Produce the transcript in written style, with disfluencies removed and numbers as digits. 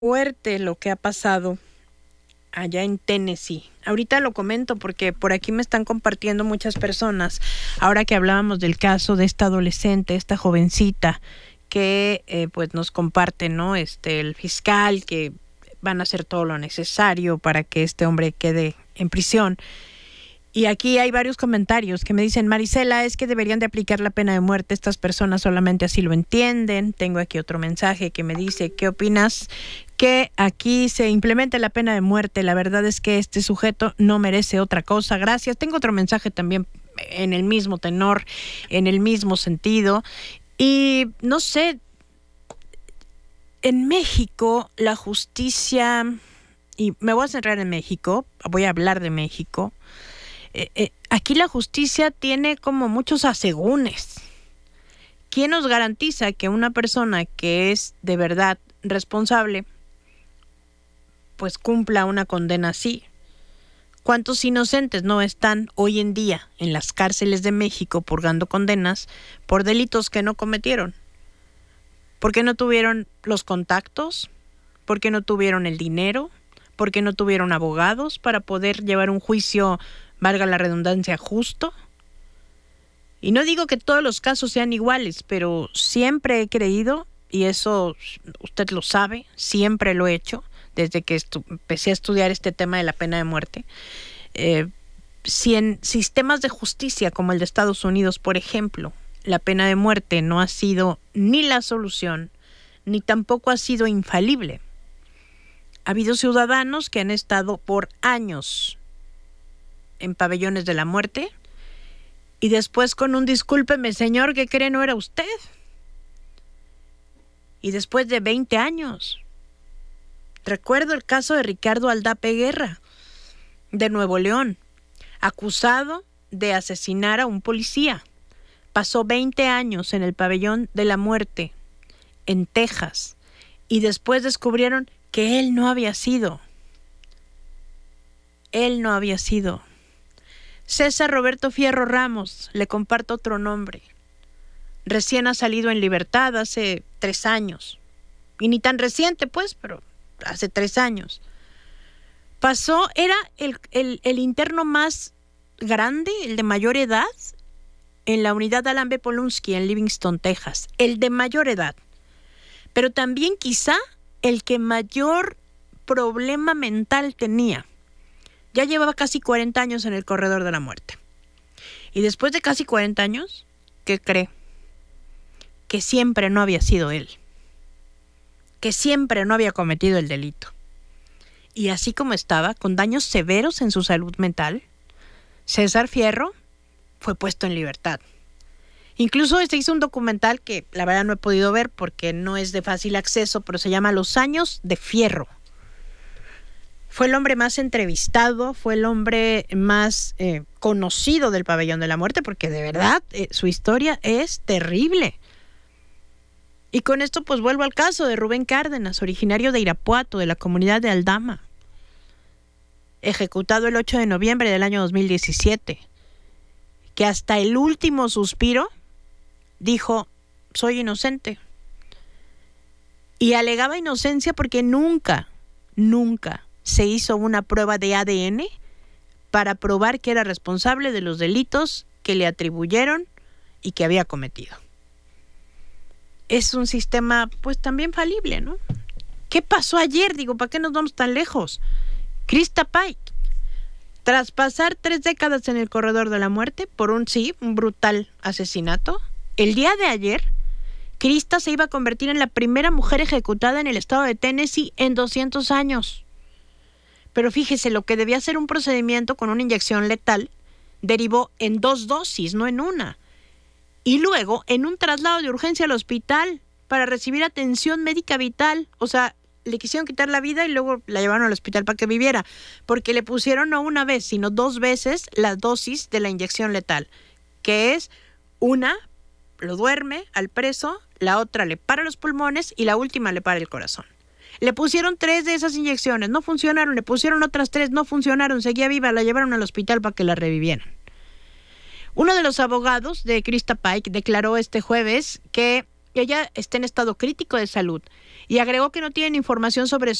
Fuerte lo que ha pasado allá en Tennessee. Ahorita lo comento porque por aquí me están compartiendo muchas personas. Ahora que hablábamos del caso de esta adolescente, esta jovencita, que pues nos comparte, ¿no? El fiscal, que van a hacer todo lo necesario para que este hombre quede en prisión. Y aquí hay varios comentarios que me dicen: Marisela, es que deberían de aplicar la pena de muerte, estas personas solamente así lo entienden. Tengo aquí otro mensaje que me dice: ¿qué opinas que aquí se implemente la pena de muerte? La verdad es que este sujeto no merece otra cosa. Gracias. Tengo otro mensaje también en el mismo tenor, en el mismo sentido. Y no sé, en México la justicia, y me voy a centrar en México, voy a hablar de México. Aquí la justicia tiene como muchos asegúnes. ¿Quién nos garantiza que una persona que es de verdad responsable pues cumpla una condena así? ¿Cuántos inocentes no están hoy en día en las cárceles de México purgando condenas por delitos que no cometieron? ¿Por qué no tuvieron los contactos? ¿Por qué no tuvieron el dinero? ¿Por qué no tuvieron abogados para poder llevar un juicio, valga la redundancia, justo? Y no digo que todos los casos sean iguales, pero siempre he creído, y eso usted lo sabe, siempre lo he hecho, desde que empecé a estudiar este tema de la pena de muerte. Si en sistemas de justicia como el de Estados Unidos, por ejemplo, la pena de muerte no ha sido ni la solución, ni tampoco ha sido infalible. Ha habido ciudadanos que han estado por años en pabellones de la muerte y después con un discúlpeme señor, ¿qué cree? No era usted. Y después de 20 años. Recuerdo el caso de Ricardo Aldape Guerra, de Nuevo León, acusado de asesinar a un policía. Pasó 20 años en el pabellón de la muerte, en Texas, y después descubrieron que él no había sido. Él no había sido. César Roberto Fierro Ramos, le comparto otro nombre. Recién ha salido en libertad hace 3 años. Y ni tan reciente, pues, pero hace 3 años. Pasó, era el interno más grande, el de mayor edad, en la unidad Alan B. Polunsky en Livingston, Texas. El de mayor edad. Pero también quizá el que mayor problema mental tenía. Ya llevaba casi 40 años en el corredor de la muerte. Y después de casi 40 años, ¿qué cree? Que siempre no había sido él. Que siempre no había cometido el delito. Y así como estaba, con daños severos en su salud mental, César Fierro fue puesto en libertad. Incluso se hizo un documental que la verdad no he podido ver porque no es de fácil acceso, pero se llama Los años de Fierro. Fue el hombre más entrevistado, fue el hombre más conocido del pabellón de la muerte, porque de verdad su historia es terrible. Y con esto pues vuelvo al caso de Rubén Cárdenas, originario de Irapuato, de la comunidad de Aldama, ejecutado el 8 de noviembre del año 2017, que hasta el último suspiro dijo: soy inocente. Y alegaba inocencia porque nunca se hizo una prueba de ADN para probar que era responsable de los delitos que le atribuyeron y que había cometido. Es un sistema pues también falible, ¿no? ¿Qué pasó ayer? Digo, ¿para qué nos vamos tan lejos? Krista Pike, tras pasar 3 décadas en el corredor de la muerte por un brutal asesinato, el día de ayer, Krista se iba a convertir en la primera mujer ejecutada en el estado de Tennessee en 200 años. Pero fíjese, lo que debía ser un procedimiento con una inyección letal derivó en 2 dosis, no en una. Y luego en un traslado de urgencia al hospital para recibir atención médica vital. O sea, le quisieron quitar la vida y luego la llevaron al hospital para que viviera, porque le pusieron no una vez, sino 2 veces la dosis de la inyección letal, que es una, lo duerme al preso, la otra le para los pulmones y la última le para el corazón. Le pusieron 3 de esas inyecciones, no funcionaron, le pusieron otras 3, no funcionaron, seguía viva, la llevaron al hospital para que la revivieran. Uno de los abogados de Krista Pike declaró este jueves que ella está en estado crítico de salud y agregó que no tienen información sobre